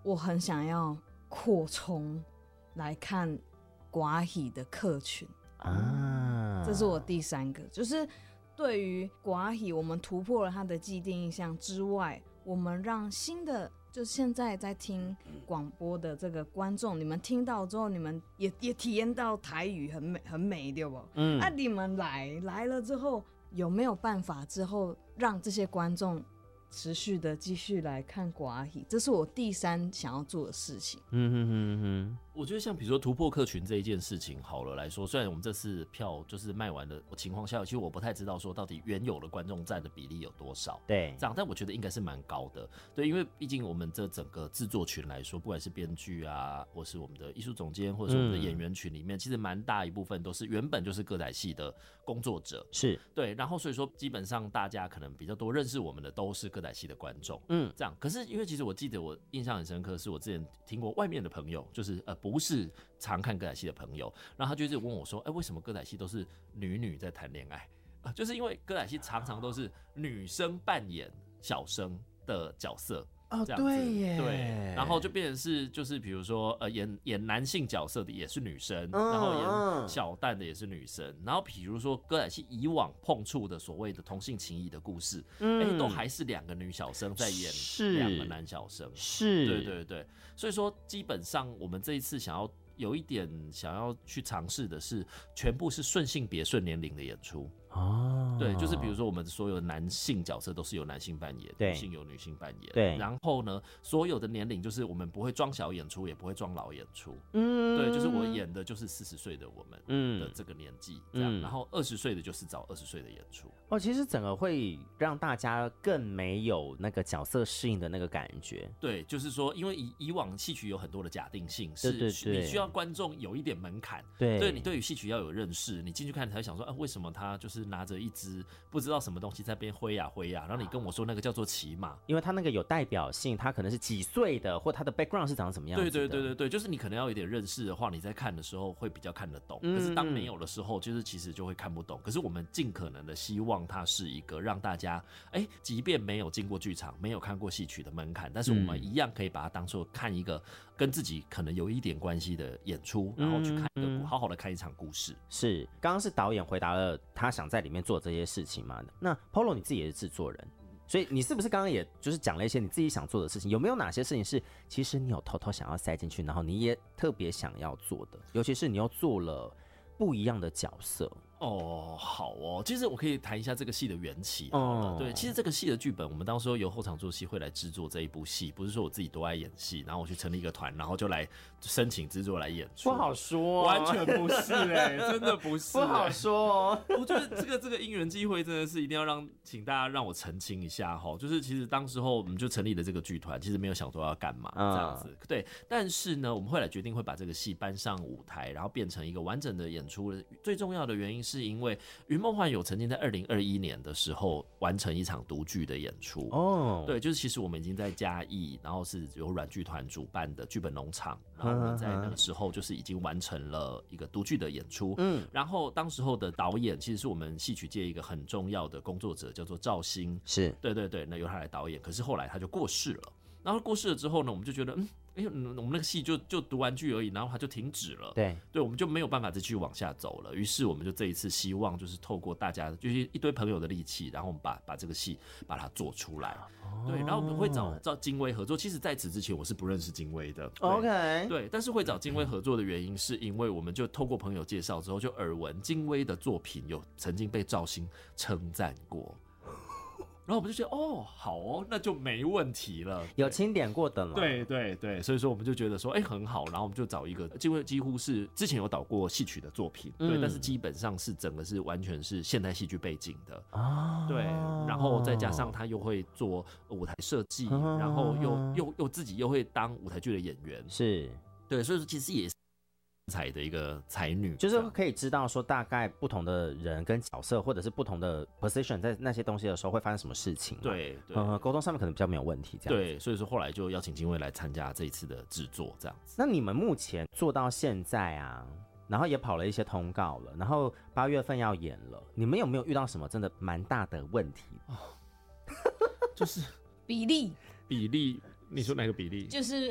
我很想要扩充来看寡喜的客群啊，这是我第3个，就是对于寡喜，我们突破了它的既定印象之外，我们让新的，就现在在听广播的这个观众，你们听到之后，你们也体验到台语很美，对不？你们来了之后，有没有办法之后让这些观众持续的继续来看寡喜？这是我第3想要做的事情。 我觉得像比如说突破客群这一件事情好了来说，虽然我们这次票就是卖完的情况下，其实我不太知道说到底原有的观众占的比例有多少， 对， 这样，但我觉得应该是蛮高的，对，因为毕竟我们这整个制作群来说，不管是编剧啊，或是我们的艺术总监，或者是我们的演员群里面，其实蛮大一部分都是原本就是歌仔戏的工作者， 是对，然后所以说基本上大家可能比较多认识我们的都是歌仔戏的观众，这样，可是因为其实我记得我印象很深刻，是我之前听过外面的朋友，就是不是常看歌仔戏的朋友，然后他就一直问我说，为什么歌仔戏都是女在谈恋爱？就是因为歌仔戏常常都是女生扮演小生的角色。 对耶， 对，然后就变成是就是比如说演男性角色的也是女生，然后演小旦的也是女生，然后比如说歌仔戏以往碰触的所谓的同性情谊的故事，都还是2个女小生在演2个男小生， 是， 对对对，所以说基本上我们这一次有一点想要去尝试的是，全部是顺性别顺年龄的演出。对，就是比如说我们所有的男性角色都是由男性扮演，女性由女性扮演， 对。 然后呢，所有的年龄就是我们不会装小演出，也不会装老演出，对，就是我演的就是40岁的我们的这个年纪，这样，然后20岁的就是找20岁的演出。 其实整个会让大家更没有那个角色适应的那个感觉。 对，就是说，因为以往戏曲有很多的假定性，是你需要观众有一点门槛，对你对于戏曲要有认识，你进去看才会想说，为什么他就是拿着一支不知道什么东西在边挥呀挥呀，然后你跟我说那个叫做骑马， 因为他那个有代表性，他可能是几岁的，或他的 background 是长什么样子的。 对，就是你可能要有点认识的话，你在看的时候会比较看得懂。可是当没有的时候，就是其实就会看不懂。可是我们尽可能的希望它是一个让大家，即便没有进过剧场，没有看过戏曲的门槛，但是我们一样可以把它当作看一个跟自己可能有一点关系的演出，然后去看一个好好的看一场故事。 是，刚刚是导演回答了他想在里面做这些事情嘛？那 Polo 你自己也是制作人，所以你是不是刚刚也就是讲了一些你自己想做的事情？有没有哪些事情是其实你有偷偷想要塞进去，然后你也特别想要做的？尤其是你又做了不一样的角色。 好哦，其实我可以谈一下这个戏的缘起。对，其实这个戏的剧本，我们当时由后场作戏会来制作这一部戏，不是说我自己多爱演戏，然后我去成立一个团，然后就来申请制作来演出。 不好说， 完全不是真的不是， 不好说。 我觉得这个因缘机会真的是一定要请大家让我澄清一下哈，就是其实当时候我们就成立了这个剧团，其实没有想说要干嘛这样子，对。但是呢，我们后来决定会把这个戏搬上舞台，然后变成一个完整的演出。最重要的原因是因为《云梦幻友》曾经在2021年的时候完成一场独剧的演出。对，就是其实我们已经在嘉义，然后是由软剧团主办的剧本农场，然后我们在那个时候就是已经完成了一个独剧的演出。然后当时候的导演其实是我们戏曲界一个很重要的工作者，叫做赵兴。 是， 对，那由他来导演。可是后来他就过世了。然后过世了之后呢，我们就觉得，我们那个戏就读完剧而已，然后它就停止了。对，我们就没有办法再继续往下走了。于是我们就这一次希望就是透过大家就是一堆朋友的力气，然后我们把这个戏把它做出来。对，然后我们会找金威合作。其实在此之前我是不认识金威的。 OK， 对，但是会找金威合作的原因是因为我们就透过朋友介绍之后，就耳闻金威的作品有曾经被赵兴称赞过。然后我们就觉得好哦，那就没问题了， 有钦点过的了。 对，所以说我们就觉得说，很好，然后我们就找一个几乎是之前有导过戏曲的作品，对，但是基本上是整个是完全是现代戏剧背景的对，然后再加上他又会做舞台设计，然后又自己又会当舞台剧的演员， 是对，所以说其实也是才的一个才女， 就是可以知道说大概不同的人跟角色或者是不同的 position 在那些东西的时候会发生什么事情。 对， 沟通上面可能比较没有问题这样子。 对，所以说后来就邀请金威来参加这一次的制作这样子。 那你们目前做到现在啊，然后也跑了一些通告了，然后8月份要演了，你们有没有遇到什么真的蛮大的问题？ 就是比例， 你说哪个比例？ 就是